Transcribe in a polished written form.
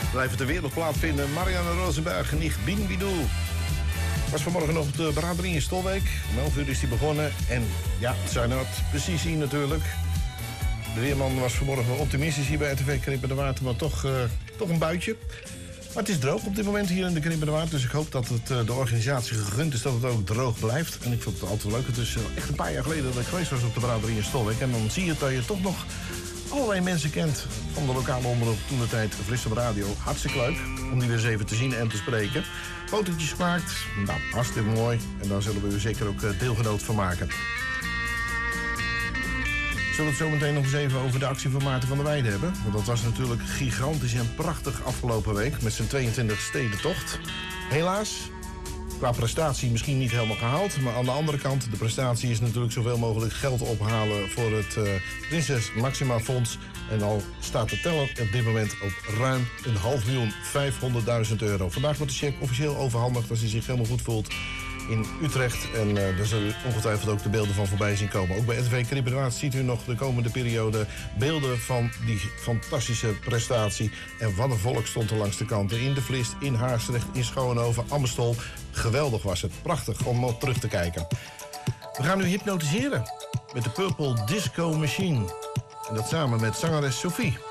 Blijven ter wereld plaatsvinden. Marianne Rosenberg, nicht Bin Bidou. Was vanmorgen nog op de braderie in Stolwijk. Om 11 uur is die begonnen. En ja, het zijn het precisie natuurlijk. De weerman was vanmorgen optimistisch hier bij RTV Knippen de Waard. Maar toch een buitje. Maar het is droog op dit moment hier in de Knippen de Waard. Dus ik hoop dat het de organisatie gegund is dat het ook droog blijft. En ik vond het altijd leuk. Het is echt een paar jaar geleden dat ik geweest was op de braderie in Stolwijk. En dan zie je dat je toch nog allerlei mensen kent van de lokale omroep toentertijd Vlissem Radio. Hartstikke leuk om die weer eens even te zien en te spreken. Fotootjes gemaakt, nou, hartstikke mooi. En daar zullen we u zeker ook deelgenoot van maken. Zullen we het zo meteen nog eens even over de actie van Maarten van der Weijden hebben? Want dat was natuurlijk gigantisch en prachtig afgelopen week met zijn 22 stedentocht. Helaas, qua prestatie misschien niet helemaal gehaald. Maar aan de andere kant, de prestatie is natuurlijk zoveel mogelijk geld ophalen voor het Prinses Maxima Fonds. En al staat de teller op dit moment op ruim €500.000. Vandaag wordt de cheque officieel overhandigd als hij zich helemaal goed voelt in Utrecht. En daar zullen u ongetwijfeld ook de beelden van voorbij zien komen. Ook bij RTV Knippen de Waard ziet u nog de komende periode beelden van die fantastische prestatie. En wat een volk stond er langs de kanten. In de Vlist, in Haarstrecht, in Schoonhoven, Amstel. Geweldig was het. Prachtig om op terug te kijken. We gaan u hypnotiseren met de Purple Disco Machine. En dat samen met zangeres Sophie.